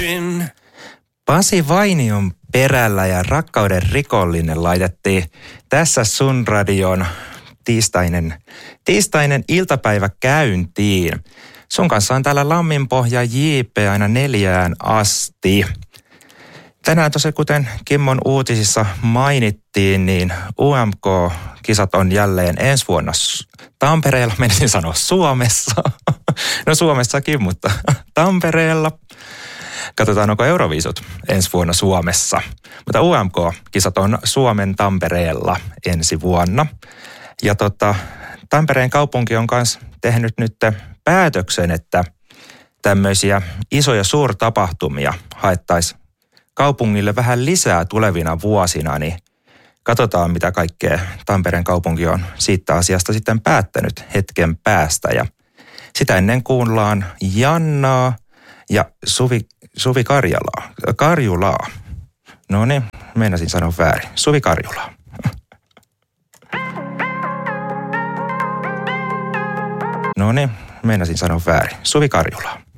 Pasi Vainion perällä ja Rakkauden rikollinen laitettiin tässä sun radion tiistainen iltapäivä käyntiin. Sun kanssa on täällä Lamminpohja JP aina 4 asti. Tänään tosiaan, kuten Kimmon uutisissa mainittiin, niin UMK-kisat on jälleen ensi vuonna Tampereella, menisin sanoa Suomessa. No Suomessakin, mutta Tampereella. Katsotaan, onko Euroviisut ensi vuonna Suomessa. Mutta UMK-kisat on Suomen Tampereella ensi vuonna. Ja Tampereen kaupunki on myös tehnyt nyt päätöksen, että tämmöisiä isoja suurtapahtumia haettaisiin kaupungille vähän lisää tulevina vuosina, niin katsotaan, mitä kaikkea Tampereen kaupunki on siitä asiasta sitten päättänyt hetken päästä. Ja sitä ennen kuullaan Jannaa ja Suvi Karjulaa. No niin, meinasin sanoa väärin. Suvi Karjulaa. No niin, meinasin sanoa väärin. Suvi Karjulaa.